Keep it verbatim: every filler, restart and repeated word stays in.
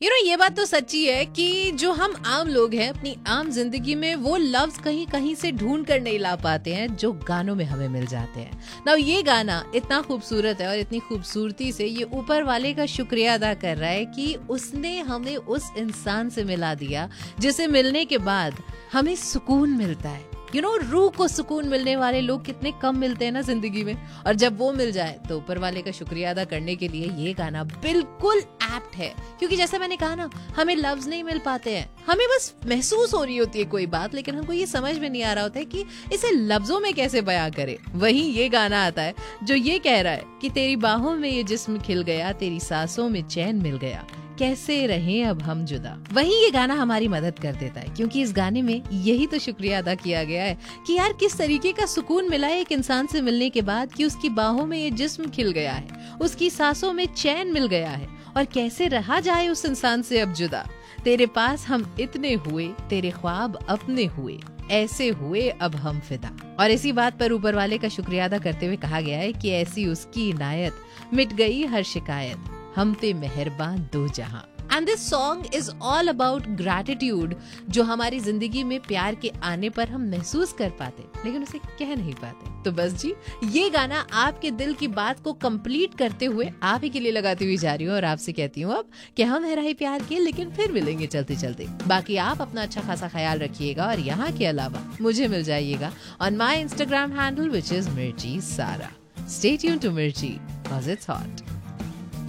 You know ये बात तो सच्ची है कि जो हम आम लोग हैं अपनी आम जिंदगी में वो लव्स कहीं कहीं से ढूंढ कर नहीं ला पाते हैं जो गानों में हमें मिल जाते हैं। ना ये गाना इतना खूबसूरत है और इतनी खूबसूरती से ये ऊपर वाले का शुक्रिया अदा कर रहा है कि उसने हमें उस इंसान से मिला दिया जिसे मिलने के बाद हमें सुकून मिलता है। यू नो रूह को सुकून मिलने वाले लोग कितने कम मिलते हैं ना जिंदगी में, और जब वो मिल जाए तो ऊपर वाले का शुक्रिया अदा करने के लिए ये गाना बिल्कुल एप्ट है। क्योंकि जैसा मैंने कहा ना, हमें लफ्ज नहीं मिल पाते हैं, हमें बस महसूस हो रही होती है कोई बात, लेकिन हमको ये समझ में नहीं आ रहा होता है कि इसे लफ्जों में कैसे बयां करे। वहीं ये गाना आता है जो ये कह रहा है कि तेरी बाहों में ये जिस्म खिल गया, तेरी सांसों में चैन मिल गया, कैसे रहें अब हम जुदा। वहीं ये गाना हमारी मदद कर देता है क्योंकि इस गाने में यही तो शुक्रिया अदा किया गया है कि यार किस तरीके का सुकून मिला है एक इंसान से मिलने के बाद, कि उसकी बाहों में ये जिस्म खिल गया है, उसकी सांसों में चैन मिल गया है, और कैसे रहा जाए उस इंसान से अब जुदा। तेरे पास हम इतने हुए, तेरे ख्वाब अपने हुए, ऐसे हुए अब हम फिदा। और इसी बात पर ऊपर वाले का शुक्रिया अदा करते हुए कहा गया है कि ऐसी उसकी इनायत, मिट गई हर शिकायत, हम पे मेहरबान दो जहां। And this song is all about gratitude, जो हमारी जिंदगी में प्यार के आने पर हम महसूस कर पाते लेकिन उसे कह नहीं पाते। तो बस जी, ये गाना आपके दिल की बात को कंप्लीट करते हुए आप ही के लिए लगाती हुई जा रही हूँ और आपसे कहती हूँ अब कि हम है रहे प्यार के, लेकिन फिर मिलेंगे चलते चलते। बाकी आप अपना अच्छा खासा ख्याल रखिएगा और यहाँ के अलावा मुझे मिल जाइएगा on my Instagram handle which is मिर्ची सारा। स्टे ट्यून्ड टू मिर्ची, 'cause it's hot।